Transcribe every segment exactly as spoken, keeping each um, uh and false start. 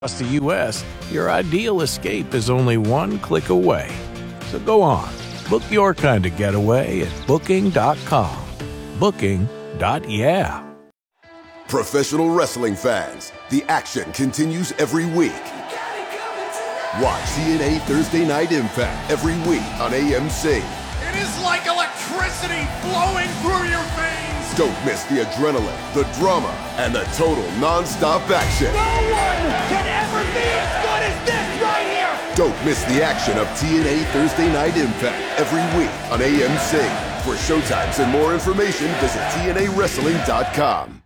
Across the U S, your ideal escape is only one click away. So go on, book your kind of getaway at booking dot com. Booking dot yeah. Professional wrestling fans, the action continues every week. Watch T N A Thursday Night Impact every week on A M C. It is like electricity flowing through your veins. Don't miss the adrenaline, the drama, and the total non-stop action. No one can ever be as good as this right here. Don't miss the action of T N A Thursday Night Impact every week on A M C. For showtimes and more information, visit T N A wrestling dot com.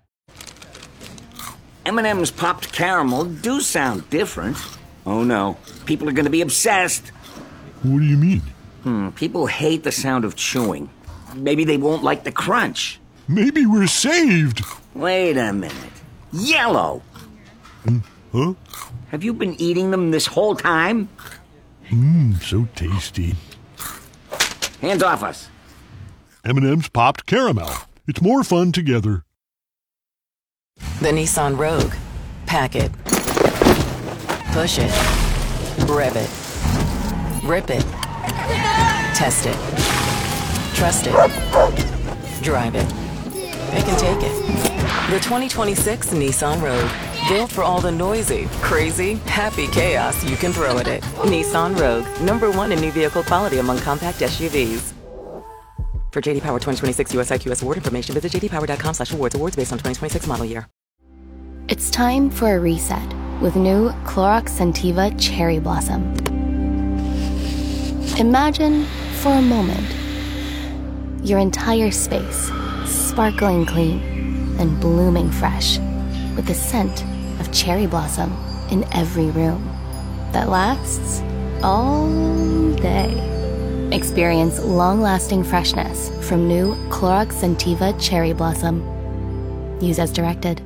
M and M's popped caramel do sound different. Oh no, people are going to be obsessed. What do you mean? Hmm, people hate the sound of chewing. Maybe they won't like the crunch. Maybe we're saved. Wait a minute. Yellow! Mm, huh? Have you been eating them this whole time? Mmm, so tasty. Hands off us. M and M's popped caramel. It's more fun together. The Nissan Rogue. Pack it. Push it. Rev it. Rip it. Test it. Trust it. Drive it. Pick and take it. The twenty twenty-six Nissan Rogue. Built for all the noisy, crazy, happy chaos you can throw at it. Nissan Rogue. Number one in new vehicle quality among compact S U Vs. For J D Power twenty twenty-six U S I Q S award information, visit j d power dot com slash awards. Awards based on twenty twenty-six model year. It's time for a reset with new Clorox Scentiva Cherry Blossom. Imagine, for a moment, your entire space sparkling clean and blooming fresh with the scent of cherry blossom in every room that lasts all day. Experience long-lasting freshness from new Clorox Scentiva Cherry Blossom. Use as directed.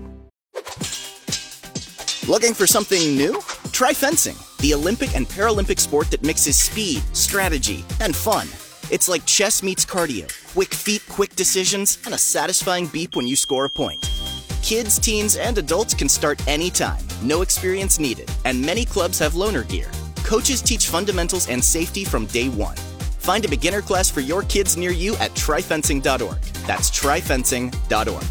Looking for something new? Try fencing, the Olympic and Paralympic sport that mixes speed, strategy, and fun. It's like chess meets cardio, quick feet, quick decisions, and a satisfying beep when you score a point. Kids, teens, and adults can start anytime, no experience needed, and many clubs have loaner gear. Coaches teach fundamentals and safety from day one. Find a beginner class for your kids near you at try fencing dot org. That's try fencing dot org.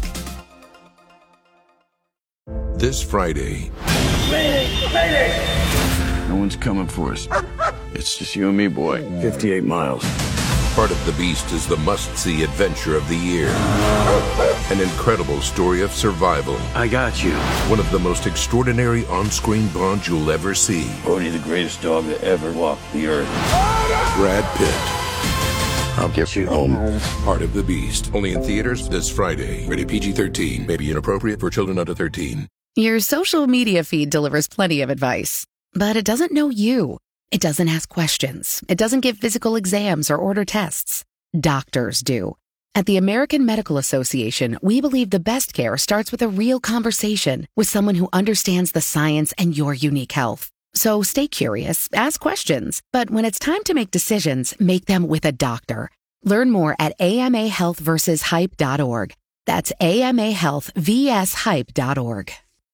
This Friday. Mayday! Mayday! No one's coming for us. It's just you and me, boy. fifty-eight miles. Part of the Beast is the must-see adventure of the year. An incredible story of survival. I got you. One of the most extraordinary on-screen bonds you'll ever see. Bodhi, the greatest dog that ever walked the earth. Brad Pitt. I'll get you home. Part of the Beast. Only in theaters this Friday. Rated P G thirteen. May be inappropriate for children under thirteen. Your social media feed delivers plenty of advice, but it doesn't know you. It doesn't ask questions. It doesn't give physical exams or order tests. Doctors do. At the American Medical Association, we believe the best care starts with a real conversation with someone who understands the science and your unique health. So stay curious, ask questions, but when it's time to make decisions, make them with a doctor. Learn more at A M A health versus hype dot org. That's A M A health versus hype dot org.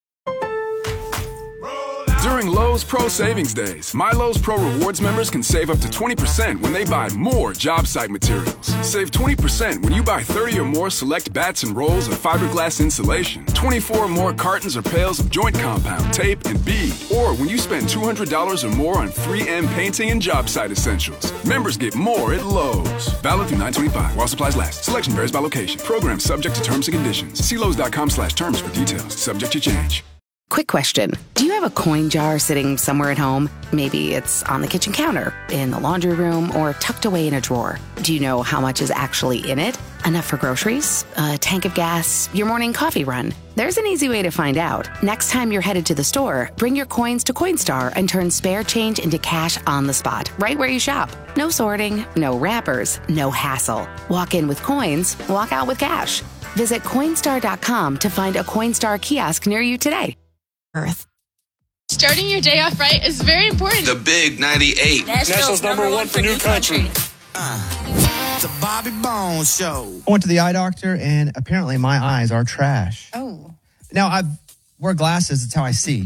During Lowe's Pro Savings Days, My Lowe's Pro Rewards members can save up to twenty percent when they buy more job site materials. Save twenty percent when you buy thirty or more select bats and rolls of fiberglass insulation, twenty-four or more cartons or pails of joint compound, tape, and bead, or when you spend two hundred dollars or more on three M painting and job site essentials. Members get more at Lowe's. Valid through nine twenty-five while supplies last. Selection varies by location. Program subject to terms and conditions. See Lowe's dot com slash terms for details. Subject to change. Quick question. Do you have a coin jar sitting somewhere at home? Maybe it's on the kitchen counter, in the laundry room, or tucked away in a drawer. Do you know how much is actually in it? Enough for groceries? A tank of gas? Your morning coffee run? There's an easy way to find out. Next time you're headed to the store, bring your coins to Coinstar and turn spare change into cash on the spot, right where you shop. No sorting, no wrappers, no hassle. Walk in with coins, walk out with cash. Visit Coinstar dot com to find a Coinstar kiosk near you today. Earth. Starting your day off right is very important. The Big ninety-eight. Nationals number one for new country. Uh, the Bobby Bones Show. I went to the eye doctor, and apparently my eyes are trash. Oh. Now, I wear glasses. It's how I see.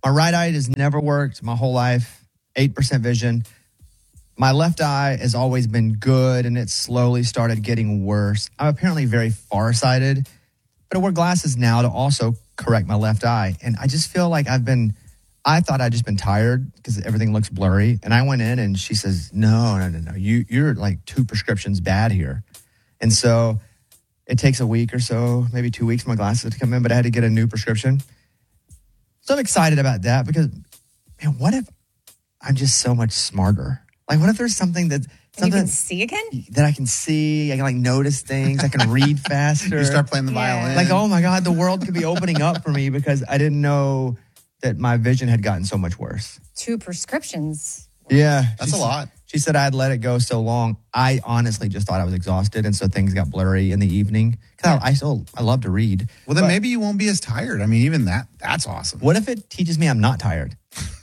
My right eye has never worked my whole life, eight percent vision. My left eye has always been good, and it slowly started getting worse. I'm apparently very farsighted, but I wear glasses now to also correct my left eye. And I just feel like I've been, I thought I'd just been tired because everything looks blurry. And I went in and she says, no, no, no, no. You, you're like two prescriptions bad here. And so it takes a week or so, maybe two weeks for my glasses to come in, but I had to get a new prescription. So I'm excited about that because, man, what if I'm just so much smarter? Like, what if there's something that something you can see again? That I can see, I can like notice things, I can read faster. You start playing the Yeah. violin. Like, oh my God, the world could be opening up for me because I didn't know that my vision had gotten so much worse. Two prescriptions. Yeah. That's She a lot. She said I had let it go so long. I honestly just thought I was exhausted, and so things got blurry in the evening. Because I, I still, I love to read. Well, then But maybe you won't be as tired. I mean, even that, that's awesome. what if it teaches me I'm not tired?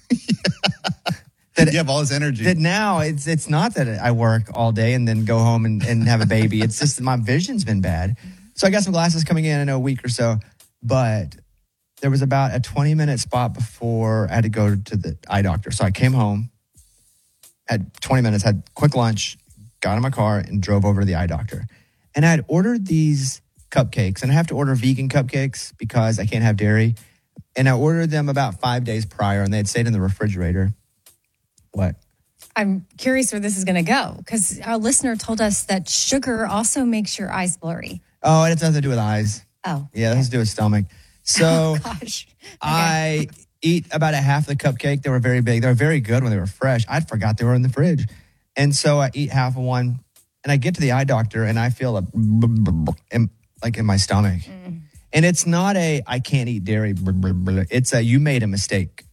That you have all this energy. That now it's it's not that I work all day and then go home and, and have a baby. It's just that my vision's been bad. So I got some glasses coming in in a week or so. But there was about a twenty minute spot before I had to go to the eye doctor. So I came home, had twenty minutes, had quick lunch, got in my car and drove over to the eye doctor. And I had ordered these cupcakes, and I have to order vegan cupcakes because I can't have dairy. And I ordered them about five days prior, and they had stayed in the refrigerator. What? I'm curious where this is going to go because our listener told us that sugar also makes your eyes blurry. Oh, it has nothing to do with eyes. Oh. Yeah, it has to do with stomach. So Oh, gosh. I eat about a half the cupcake. They were very big. They were very good when they were fresh. I forgot they were in the fridge. And so I eat half of one, and I get to the eye doctor, and I feel a in, like in my stomach. Mm. And it's not a, I can't eat dairy. It's a, you made a mistake.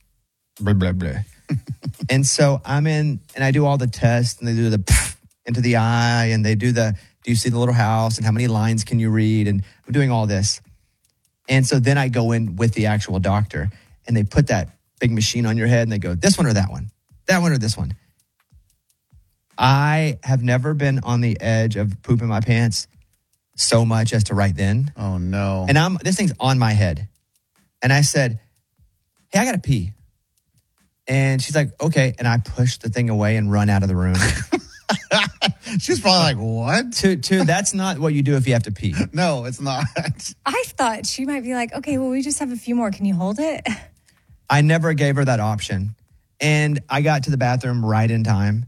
And so I'm in, and I do all the tests, and they do the into the eye, and they do the, do you see the little house, and how many lines can you read? And I'm doing all this. And so then I go in with the actual doctor, and they put that big machine on your head, and they go, this one or that one? That one or this one? I have never been on the edge of pooping my pants so much as to right then. Oh, no. And I'm this thing's on my head. And I said, hey, I got to pee. And she's like, okay. And I pushed the thing away and run out of the room. She's probably like, what? To, to, that's not what you do if you have to pee. No, it's not. I thought she might be like, okay, well, we just have a few more. Can you hold it? I never gave her that option. And I got to the bathroom right in time.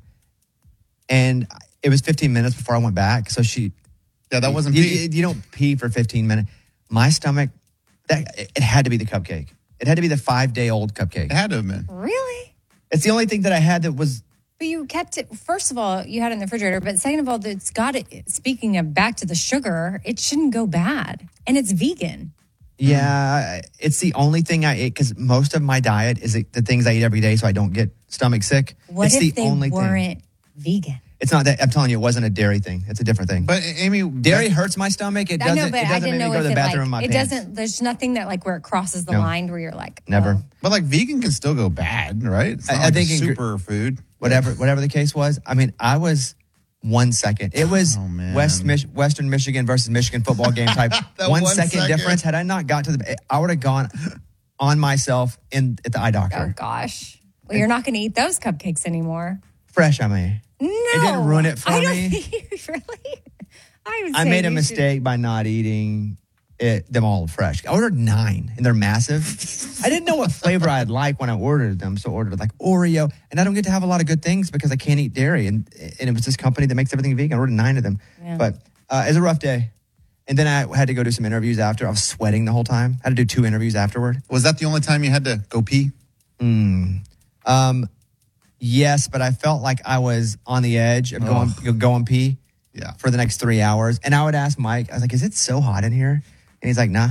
And it was fifteen minutes before I went back. So she... Yeah, that wasn't you, pee. You, you don't pee for fifteen minutes. My stomach, that it had to be the cupcake. It had to be the five-day-old cupcake. It had to have been. Really? It's the only thing that I had that was... But you kept it, first of all, you had it in the refrigerator, but second of all, it's got it, speaking of back to the sugar, it shouldn't go bad. And it's vegan. Yeah, it's the only thing I ate because most of my diet is the things I eat every day so I don't get stomach sick. What it's if the they only weren't thing. vegan? It's not that, I'm telling you, it wasn't a dairy thing. It's a different thing. But Amy... Dairy hurts my stomach. It I doesn't, know, but it I doesn't didn't make know me go if to the it, bathroom like, in my it pants. doesn't, there's nothing that like where it crosses the No. line where you're like, Never. oh. But like vegan can still go bad, right? It's not I, like I think a in gr- super food. Whatever, whatever the case was. I mean, I was one second. It was Oh, man. West Mich- Western Michigan versus Michigan football game type. That one one second, second. difference. Had I not got to the, I would have gone on myself in at the eye Oh, doctor. gosh. Well, you're not going to eat those cupcakes anymore. Fresh, I mean. No. It didn't ruin it for I don't me. think, really? I would I say made a you mistake by not eating it, them all fresh. I ordered nine, and they're massive. I didn't know what flavor I'd like when I ordered them, so I ordered like Oreo. And I don't get to have a lot of good things because I can't eat dairy. And and it was this company that makes everything vegan. I ordered nine of them. Yeah. But uh, it was a rough day. And then I had to go do some interviews after. I was sweating the whole time. I had to do two interviews afterward. Was that the only time you had to go pee? Mm. Um, yes, but I felt like I was on the edge of going, Oh. going pee. Yeah. For the next three hours. And I would ask Mike, I was like, is it so hot in here? And he's like, nah.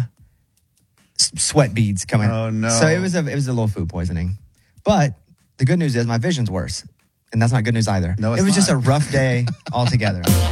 S- sweat beads coming. Oh, no. So it was a it was a little food poisoning. But the good news is my vision's worse. And that's not good news either. No, it's it was just not. a rough day altogether.